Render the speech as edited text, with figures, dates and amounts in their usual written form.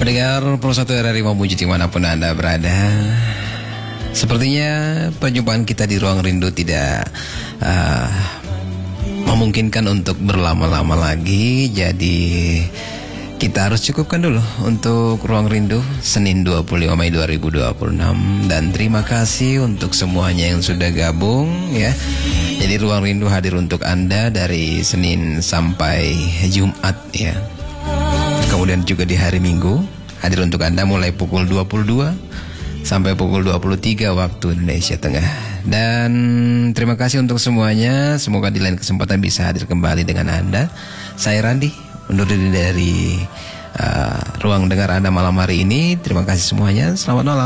Pendengar Pro 1 RRI Mamuju dimanapun Anda berada, sepertinya perjumpaan kita di Ruang Rindu tidak memungkinkan untuk berlama-lama lagi. Jadi kita harus cukupkan dulu untuk Ruang Rindu Senin 25 Mei 2026. Dan terima kasih untuk semuanya yang sudah gabung ya. Jadi Ruang Rindu hadir untuk Anda dari Senin sampai Jumat ya. Kemudian juga di hari Minggu hadir untuk Anda mulai pukul 22 sampai pukul 23 waktu Indonesia Tengah. Dan terima kasih untuk semuanya. Semoga di lain kesempatan bisa hadir kembali dengan Anda. Saya Randi, undur diri dari Ruang Dengar Anda malam hari ini. Terima kasih semuanya. Selamat malam.